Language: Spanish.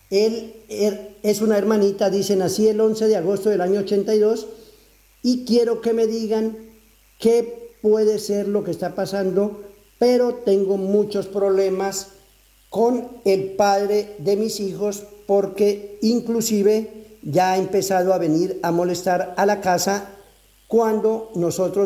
Es una hermanita, dice, nací el 11 de agosto del año 82 y quiero que me digan qué puede ser lo que está pasando, pero tengo muchos problemas con el padre de mis hijos porque inclusive ya ha empezado a venir a molestar a la casa cuando nosotros